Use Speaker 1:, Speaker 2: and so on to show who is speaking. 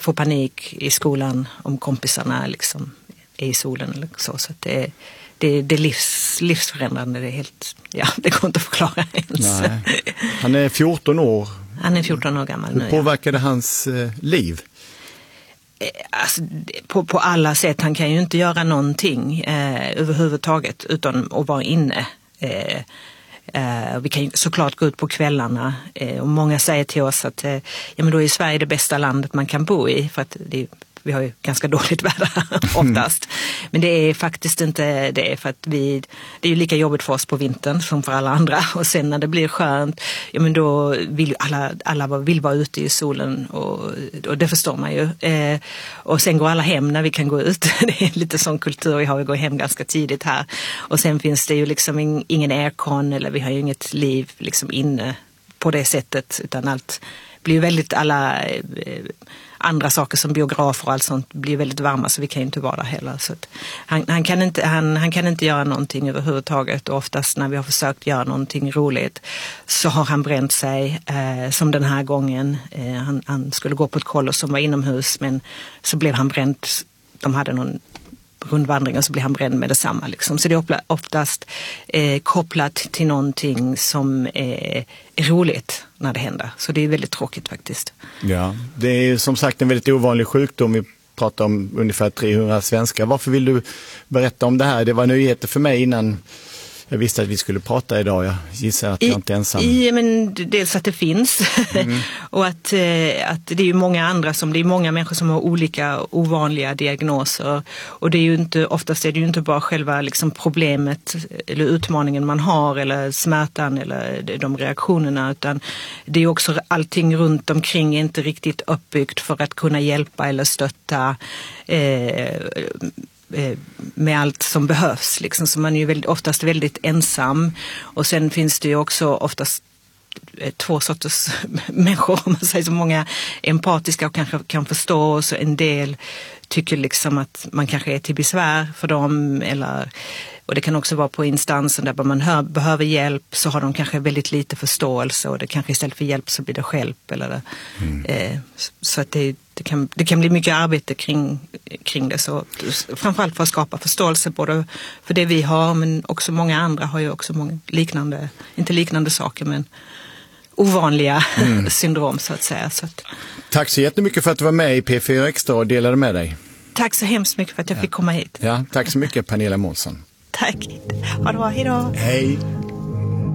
Speaker 1: får panik i skolan om kompisarna liksom är i solen eller så. Så att det är livsförändrande. Det är helt, det går inte att förklara ens.
Speaker 2: Nej. Han är 14 år.
Speaker 1: Han är 14 år gammal nu.
Speaker 2: Hur påverkade hans liv?
Speaker 1: Alltså, på alla sätt. Han kan ju inte göra någonting överhuvudtaget utan att vara inne. Vi kan ju såklart gå ut på kvällarna och många säger till oss att men då är Sverige det bästa landet man kan bo i, för att vi har ju ganska dåligt väder oftast. Men det är faktiskt inte det, för att det är ju lika jobbigt för oss på vintern som för alla andra. Och sen när det blir skönt, men då vill alla vill vara ute i solen och det förstår man ju. Och sen går alla hem när vi kan gå ut. Det är lite sån kultur vi har, vi går hem ganska tidigt här. Och sen finns det ju liksom ingen aircon, eller vi har ju inget liv liksom inne på det sättet, utan allt blir väldigt, alla andra saker som biografer och allt sånt blir väldigt varma, så vi kan ju inte vara där heller. Så att han kan inte göra någonting överhuvudtaget, och oftast när vi har försökt göra någonting roligt så har han bränt sig, som den här gången. Han skulle gå på ett kollo som var inomhus, men så blev han bränd. De hade någon rundvandring och så blir han bränd med detsamma. Liksom. Så det är oftast kopplat till någonting som är roligt när det händer. Så det är väldigt tråkigt faktiskt.
Speaker 2: Ja, det är som sagt en väldigt ovanlig sjukdom. Vi pratar om ungefär 300 svenskar. Varför vill du berätta om det här? Det var nyheter för mig innan jag visste att vi skulle prata idag. Jag gissar att jag inte är ensam.
Speaker 1: Men dels att det finns. Och att det är ju många andra det är många människor som har olika ovanliga diagnoser. Och det är ju inte, oftast är det ju inte bara själva liksom problemet eller utmaningen man har, eller smärtan eller de reaktionerna, utan det är ju också allting runt omkring är inte riktigt uppbyggt för att kunna hjälpa eller stötta med allt som behövs liksom. Så man är ju oftast väldigt ensam, och sen finns det ju också oftast två sorters människor, om man säger, så många empatiska och kanske kan förstå, och så en del tycker liksom att man kanske är till besvär för dem, och det kan också vara på instansen där man behöver hjälp, så har de kanske väldigt lite förståelse, och det kanske istället för hjälp så blir det hjälp. Så att det kan bli mycket arbete kring det. Så framförallt för att skapa förståelse både för det vi har, men också många andra har ju också många liknande, inte liknande saker, men ovanliga syndrom så att säga. Så att,
Speaker 2: tack så jättemycket för att du var med i P4 Extra och delade med dig.
Speaker 1: Tack så hemskt mycket för att jag fick komma hit.
Speaker 2: Ja, tack så mycket Pernilla Månsson.
Speaker 1: Tack. Ha det bra, hej då.
Speaker 2: Hej.